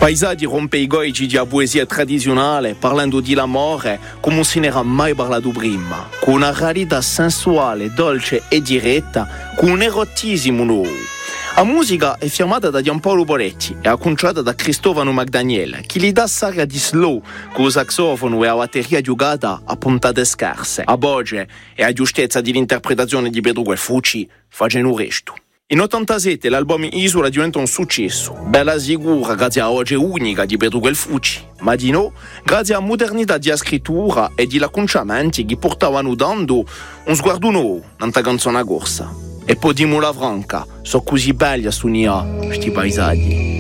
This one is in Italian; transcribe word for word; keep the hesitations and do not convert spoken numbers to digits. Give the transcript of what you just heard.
Paesaggi rompe i goigi di poesia tradizionale parlando di l'amore come non se n'era mai parlato prima, con una realtà sensuale, dolce e diretta, con un erotismo nuovo. La musica è firmata da Giampaolo Poletti e acconciata da Cristovano Magdaniel, che gli dà saga di slow con il saxofono e la batteria giocata a puntate scarse, a voce e a giustezza dell'interpretazione di Pedro Guelfucci facendo il resto. In ottantasette l'album Isola diventa un successo, bella sicura grazie a voce unica di Pedro Guelfucci, ma di no grazie a modernità di scrittura e di acconciamenti che portavano dando un sguardo nuovo nella canzone corsa. E poi dimo la franca, so così belli a suonare questi paesaggi.